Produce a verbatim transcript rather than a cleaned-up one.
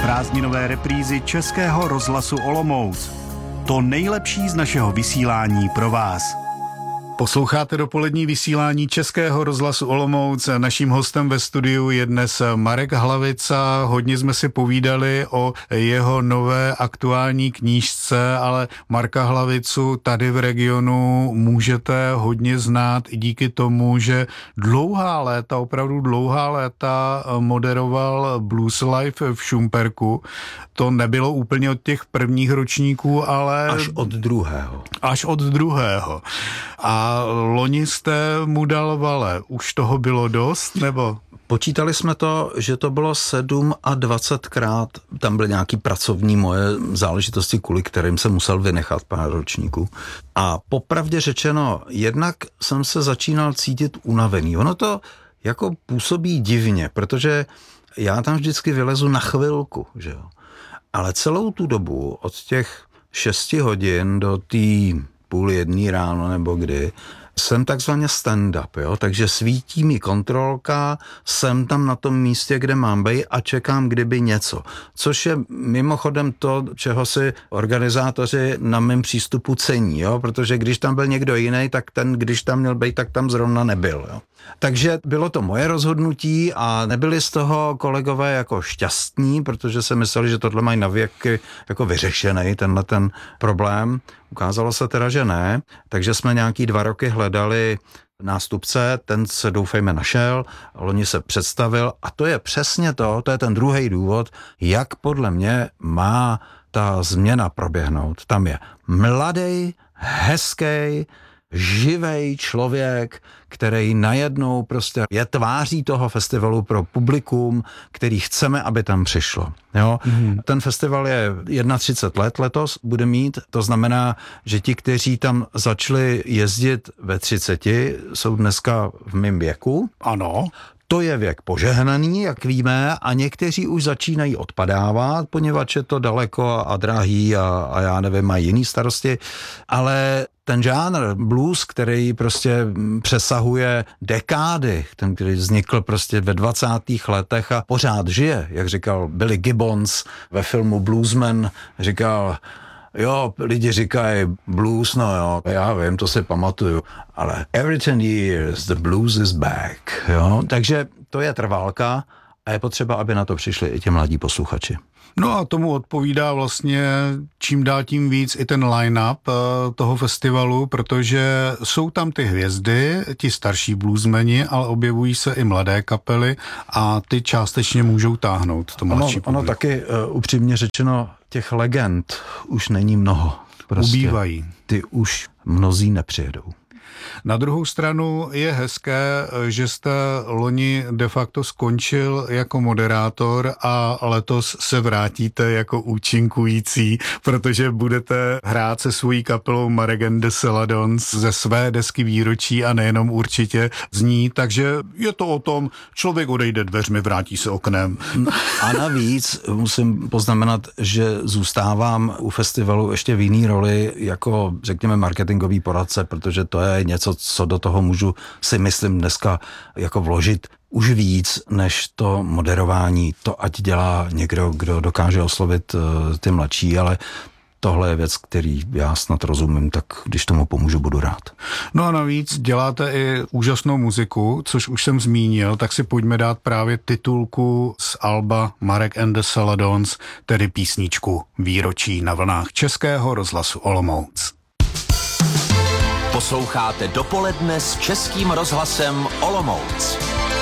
prázdninové reprízy Českého rozhlasu Olomouc. To nejlepší z našeho vysílání pro vás. Posloucháte dopolední vysílání Českého rozhlasu Olomouc. Naším hostem ve studiu je dnes Marek Hlavica. Hodně jsme si povídali o jeho nové aktuální knížce, ale Marka Hlavicu tady v regionu můžete hodně znát i díky tomu, že dlouhá léta, opravdu dlouhá léta moderoval Blues Live v Šumperku. To nebylo úplně od těch prvních ročníků, ale... Až od druhého. Až od druhého. A loni jste mu dal vale. Už toho bylo dost, nebo? Počítali jsme to, že to bylo sedm a dvacetkrát. Tam byly nějaký pracovní moje záležitosti, kvůli kterým jsem musel vynechat pár ročníků. A popravdě řečeno, jednak jsem se začínal cítit unavený. Ono to jako působí divně, protože já tam vždycky vylezu na chvilku, že jo. Ale celou tu dobu od těch šesti hodin do té půl jedný ráno nebo kdy, jsem takzvaně stand-up, jo, takže svítí mi kontrolka, jsem tam na tom místě, kde mám být a čekám, kdyby něco. Což je mimochodem to, čeho si organizátoři na mém přístupu cení, jo, protože když tam byl někdo jiný, tak ten, když tam měl být, tak tam zrovna nebyl, jo. Takže bylo to moje rozhodnutí a nebyli z toho kolegové jako šťastní, protože se mysleli, že tohle mají na věky jako vyřešený, tenhle ten problém. Ukázalo se teda, že ne, takže jsme nějaký dva roky hledali nástupce, ten se doufejme našel, loni se představil a to je přesně to, to je ten druhý důvod, jak podle mě má ta změna proběhnout. Tam je mladý, hezký, živej člověk, který najednou prostě je tváří toho festivalu pro publikum, který chceme, aby tam přišlo. Jo? Mm. Ten festival je třicet jedna let letos, bude mít, to znamená, že ti, kteří tam začali jezdit ve třiceti, jsou dneska v mém věku. Ano. To je věk požehnaný, jak víme, a někteří už začínají odpadávat, poněvadž je to daleko a drahý a, a já nevím, mají jiný starosti, ale ten žánr blues, který prostě přesahuje dekády, ten, který vznikl prostě ve dvacátých letech a pořád žije, jak říkal Billy Gibbons ve filmu Bluesman, říkal, jo, lidi říkají blues, no jo, já vím, to si pamatuju, ale every ten years the blues is back, jo, takže to je trvalka a je potřeba, aby na to přišli i ti mladí posluchači. No a tomu odpovídá vlastně čím dál tím víc i ten line-up toho festivalu, protože jsou tam ty hvězdy, ti starší bluesmeni, ale objevují se i mladé kapely a ty částečně můžou táhnout to mladší publikum. Ono taky, uh, upřímně řečeno, těch legend už není mnoho. Prostě ubývají. Ty už mnozí nepřijedou. Na druhou stranu je hezké, že jste loni de facto skončil jako moderátor a letos se vrátíte jako účinkující, protože budete hrát se svojí kapelou Marek and the Celadons ze své desky výročí a nejenom určitě z ní, takže je to o tom, člověk odejde dveřmi, vrátí se oknem. A navíc musím poznamenat, že zůstávám u festivalu ještě v jiný roli jako, řekněme, marketingový poradce, protože to je něco, co do toho můžu, si myslím, dneska jako vložit už víc, než to moderování. To ať dělá někdo, kdo dokáže oslovit uh, ty mladší, ale tohle je věc, který já snad rozumím, tak když tomu pomůžu, budu rád. No a navíc děláte i úžasnou muziku, což už jsem zmínil, tak si pojďme dát právě titulku z alba Marek and the Celadons, tedy písničku Výročí na vlnách Českého rozhlasu Olomouc. Posloucháte Dopoledne s Českým rozhlasem Olomouc.